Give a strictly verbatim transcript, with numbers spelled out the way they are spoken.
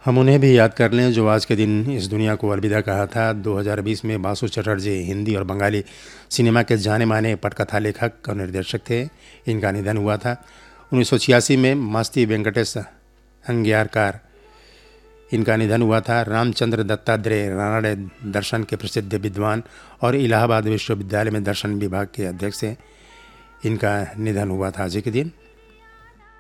हम उन्हें भी याद कर लें जो आज के दिन इस दुनिया को अलविदा कहा था। दो हज़ार बीस में बासु चटर्जी हिंदी और बंगाली सिनेमा के जाने माने पटकथा लेखक और निर्देशक थे। इनका निधन हुआ था। उन्नीस सौ छियासी में मास्ती वेंकटेश अंग्यारकार इनका निधन हुआ था। रामचंद्र दत्तात्रेय रानड़े दर्शन के प्रसिद्ध विद्वान और इलाहाबाद विश्वविद्यालय में दर्शन विभाग के अध्यक्ष हैं। इनका निधन हुआ था आज के दिन।